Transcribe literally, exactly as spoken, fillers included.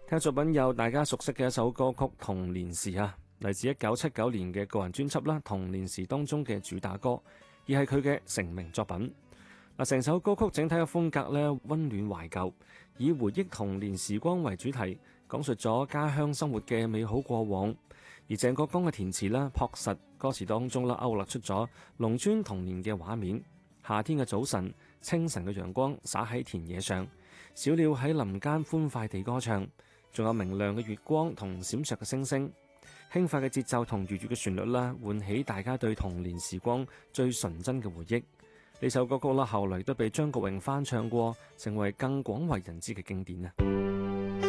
聽作品有大家熟悉嘅一首歌曲《童年時》啊，嚟自一九七九年嘅個人專輯啦，《童年時》當中嘅主打歌，而係佢嘅成名作品。嗱，成首歌曲整體嘅風格咧溫暖懷舊，以回憶童年時光為主題，講述咗家鄉生活嘅美好過往。而鄭國江嘅填詞啦樸實，歌詞當中啦勾勒出咗農村童年嘅畫面。夏天嘅早晨，清晨嘅陽光灑喺田野上，小鳥喺林間歡快地歌唱。仲有明亮嘅月光同閃爍嘅星星，輕快嘅節奏同愉悅嘅旋律啦，喚起大家對童年時光最純真嘅回憶。呢首歌曲啦，後來都被張國榮翻唱過，成為更廣為人知嘅經典啊！